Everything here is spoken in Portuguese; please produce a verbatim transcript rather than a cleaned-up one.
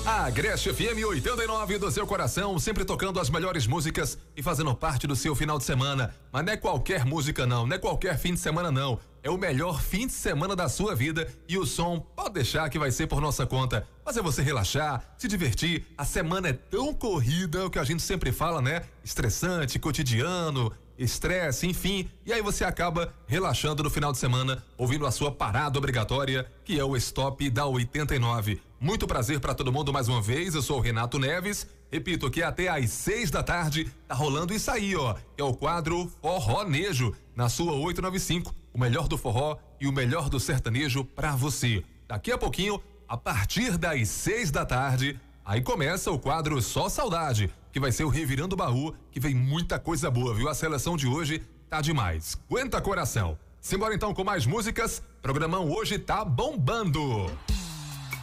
A Agreste F M oitenta e nove do seu coração, sempre tocando as melhores músicas e fazendo parte do seu final de semana. Mas não é qualquer música não, não é qualquer fim de semana não. É o melhor fim de semana da sua vida e o som pode deixar que vai ser por nossa conta. Fazer você relaxar, se divertir. A semana é tão corrida, o que a gente sempre fala, né? Estressante, cotidiano, estresse, enfim. E aí você acaba relaxando no final de semana, ouvindo a sua parada obrigatória, que é o Stop da oitenta e nove. Muito prazer para todo mundo mais uma vez. Eu sou o Renato Neves. Repito que até às seis da tarde tá rolando isso aí, ó. É o quadro Forronejo na sua oitocentos e noventa e cinco. O melhor do forró e o melhor do sertanejo pra você. Daqui a pouquinho, a partir das seis da tarde, aí começa o quadro Só Saudade, que vai ser o Revirando o Baú, que vem muita coisa boa, viu? A seleção de hoje tá demais. Aguenta coração. Simbora então com mais músicas. Programão hoje tá bombando.